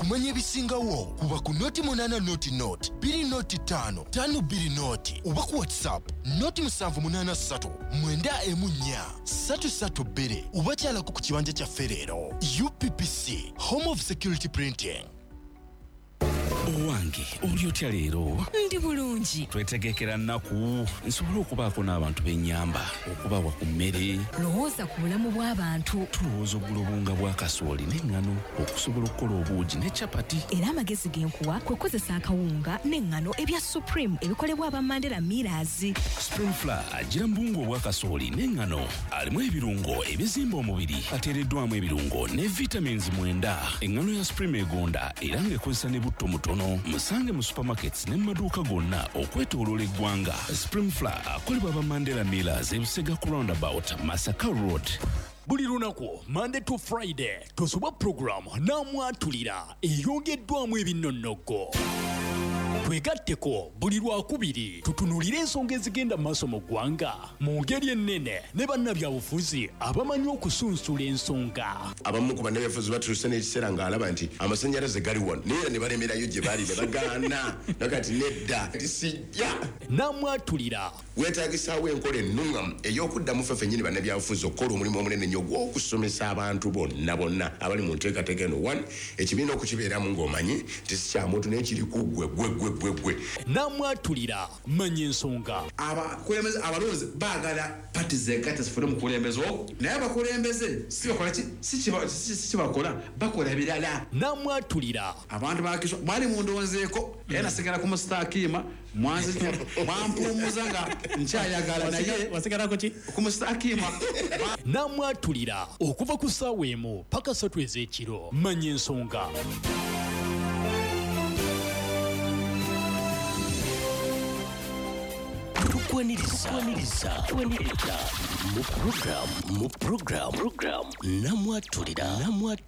okumanya ebisingawo kuba ku noti 8 noti 2 noti 5 5 2 noti oba ku WhatsApp noti 783 914 332 oba kyalako ku kibanja kyaffe leero. UPPC Home of Security Printing. Owange oli otya leero? Ndi bulungi. Twetegekera nnaku nsobola okubaako n'abantu b'ennyamba okubawa ku mmere. Lowooza ku bulamu bw'abantu. Tulowooza oggula obunga bwa kasooli n'eŋŋano okusobola okukola obuugi ne capati. Era amagezi genkuwa kwe kukozesa akawunga n'eŋŋano ebya Supreme ebikolebwa aba Mandela Millers. Spring Flour agira mbungu obwa kasooli n'eŋŋano alimu ebirungo ebizimba omubiri ateereddwamu ebirungo ne vitamins 9. Eŋŋano ya Supreme egonda era ng'ekozesa ne butto mutono. Musange mu supermarkets ne maduuka gonna okwetooloola eggwanga. Spring Flour akolebwa aba Mandela Millers e Busega ku roundabout Masaka Road. Buli lunaku Monday to Friday tosoba program namwatulira eyongeddwamu ebinnonogo. Twegatteko buli lwakubiri tutunulire ensonga ezigenda maaso mu ggwanga mu ngeri ennene ne bannabyabufuzi abamanyi okusunsula ensonga. Abamu ku bannabyabufuzi batuuse n'ekiseera ng'alaba nti amasannyalaze gali wano naye ne balemerayo gye bali ne bagaana nakati nedda tisijja. Namwatulira weetaagisaawo enkola ennungamu ey'okuddamu ffe ffennyini bannabyabufuzi okukola omulimu omunene nnyo gw'okusomesa abantu bonna abali mu nteekateeka eno 1 ekibiina okukibeeramu ng'omanyi nti si kya muntu naye kiri ku gwe. Namwatulira manya ensonga. Abakulembeze abalonzi baagala pati zegatta zifune mu kulembeza okwo naye abakulembeze si kibakola bakola birala. Namwatulira abantu bakiswa bali mu ndowoozeeko era nasigala ku mustakiima mwanzito bampumuza nga nkyayagala naye wasigalako ki ku mustakiima. Namwatulira okuva ku ssaawa emu paka 3 ez'ekiro manya ensonga. Tukwaniriza mu program namwatulira